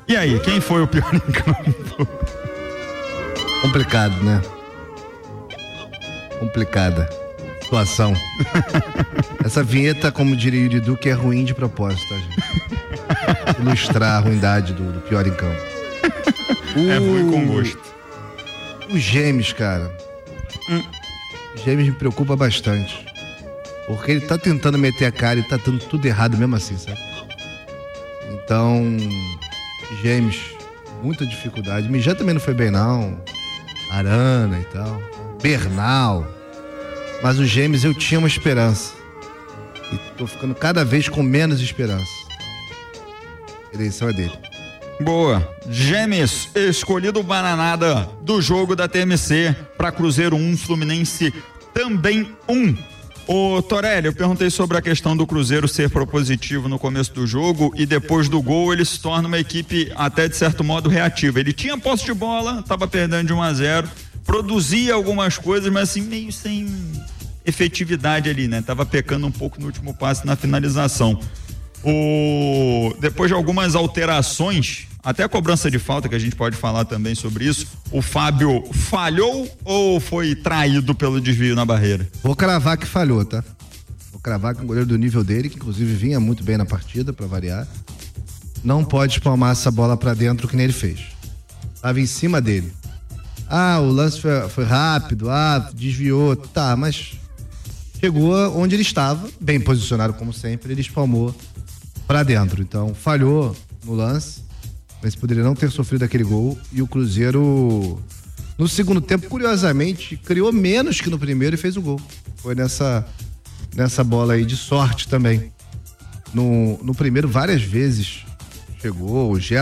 E aí, quem foi o pior em campo? Complicado, né? Complicada situação. Essa vinheta, como diria o Yuri Duque, é ruim de propósito, tá, gente? Ilustrar a ruindade do pior em campo. É ruim com gosto. Os Gêmeos, cara. Os Gêmeos me preocupa bastante. Porque ele tá tentando meter a cara e tá dando tudo errado mesmo assim, sabe? Então, Gêmeos, muita dificuldade. Mijé também não foi bem, não. Arana e tal. Bernal. Mas os Gêmeos eu tinha uma esperança. E tô ficando cada vez com menos esperança. A eleição é dele. Boa. Gêmeos, escolhido bananada do jogo da TMC para Cruzeiro 1, Fluminense também 1. Ô Torelli, eu perguntei sobre a questão do Cruzeiro ser propositivo no começo do jogo e depois do gol ele se torna uma equipe até de certo modo reativa. Ele tinha posse de bola, estava perdendo de 1-0, produzia algumas coisas, mas assim meio sem efetividade ali, né? Tava pecando um pouco no último passe na finalização. Depois de algumas alterações, até a cobrança de falta, que a gente pode falar também sobre isso, o Fábio falhou ou foi traído pelo desvio na barreira? Vou cravar que falhou, tá? Vou cravar que um goleiro do nível dele, que inclusive vinha muito bem na partida, pra variar, não pode espalmar essa bola pra dentro que nem ele fez. Tava em cima dele. O lance foi rápido, desviou, tá, mas chegou onde ele estava, bem posicionado como sempre, ele espalmou pra dentro. Então, falhou no lance, mas poderia não ter sofrido aquele gol. E o Cruzeiro, no segundo tempo, curiosamente, criou menos que no primeiro e fez o gol. Foi nessa bola aí de sorte também. No primeiro, várias vezes chegou, o Gerson